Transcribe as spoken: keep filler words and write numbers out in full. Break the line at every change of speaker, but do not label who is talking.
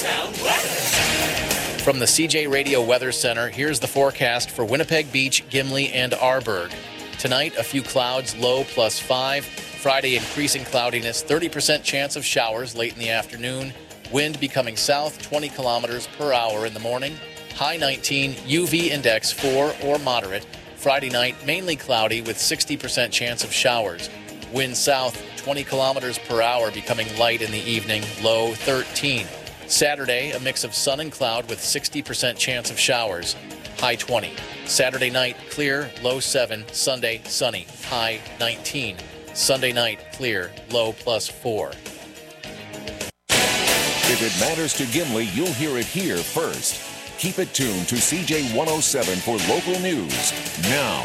Sound weather.
From the C J Radio Weather Center, here's the forecast for Winnipeg Beach, Gimli, and Arborg. Tonight, a few clouds, low plus five. Friday, increasing cloudiness, thirty percent chance of showers late in the afternoon. Wind becoming south, twenty kilometers per hour in the morning. High nineteen, U V index four or moderate. Friday night, mainly cloudy with sixty percent chance of showers. Wind south, twenty kilometers per hour, becoming light in the evening, low thirteen. Saturday, a mix of sun and cloud with sixty percent chance of showers, high twenty. Saturday night, clear, low seven. Sunday, sunny, high nineteen. Sunday night, clear, low plus four.
If it matters to Gimli, you'll hear it here first. Keep it tuned to C J one oh seven for local news now.